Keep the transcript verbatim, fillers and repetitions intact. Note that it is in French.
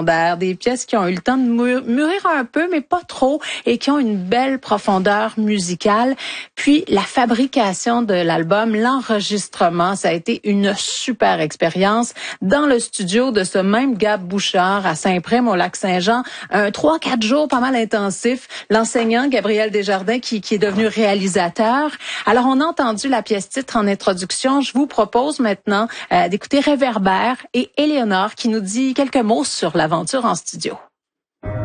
secondaire, des pièces qui ont eu le temps de mûrir un peu, mais pas trop, et qui ont une belle profondeur musicale. Puis la fabrication de l'album, l'enregistrement, ça a été une super expérience dans le studio de ce même Gab Bouchard à Saint-Prime au Lac-Saint-Jean. Un trois, quatre jours pas mal intensif. L'enseignant Gabriel Desjardins qui, qui est devenu réalisateur. Alors on a entendu la pièce titre en introduction. Je vous propose maintenant euh, d'écouter Réverbère et Éléonore qui nous dit quelques mots sur l'aventure en studio.